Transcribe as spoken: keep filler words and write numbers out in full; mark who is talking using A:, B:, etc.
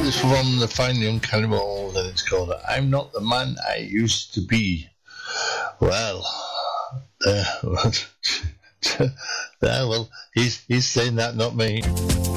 A: is from the fine young Cannibals, and it's called I'm Not the Man I Used to Be. Well, uh, yeah, well, he's, he's saying that, not me.